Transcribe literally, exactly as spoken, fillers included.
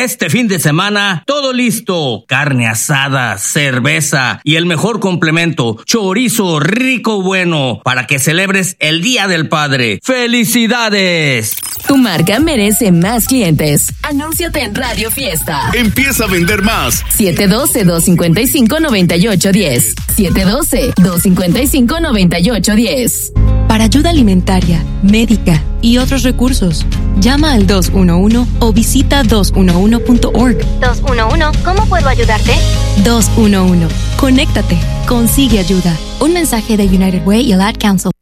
Este fin de semana, todo listo. Carne asada, cerveza y el mejor complemento, chorizo rico bueno, para que celebres el Día del Padre. ¡Felicidades! Tu marca merece más clientes. Anúnciate en Radio Fiesta. Empieza a vender más. siete uno dos, dos cinco cinco, nueve ocho uno cero. siete uno dos, dos cinco cinco, nueve ocho uno cero. Para ayuda alimentaria, médica y otros recursos, llama al dos uno uno o visita dos uno uno punto org. dos uno uno, ¿cómo puedo ayudarte? dos uno uno, conéctate, consigue ayuda. Un mensaje de United Way y el Ad Council.